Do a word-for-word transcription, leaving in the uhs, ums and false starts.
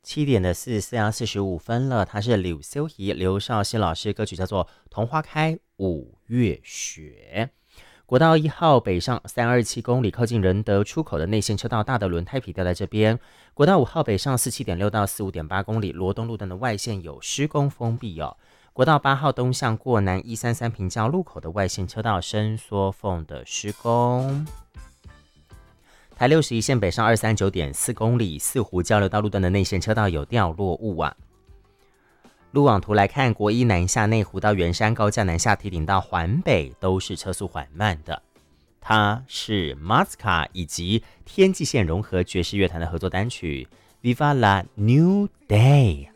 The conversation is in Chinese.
七点的四十四要四十五分了，他是柳修怡刘少熙老师，歌曲叫做《桐花开五月雪》。国道一号北上三二七公里，靠近仁德出口的内线车道大的轮胎皮掉在这边。国道五号北上四七点六到四五点八公里，罗东路段的外线有施工封闭哦。国道八号东向过南一三三平交路口的外线车道伸缩缝的施工。台六十一线北上二三九点四公里，四湖交流道路段的内线车道有掉落物啊。路网图来看，国一南下内湖到圆山高架南下提顶到环北都是车速缓慢的。它是 Mazka 以及天际线融合爵士乐团的合作单曲 Viva la New Day。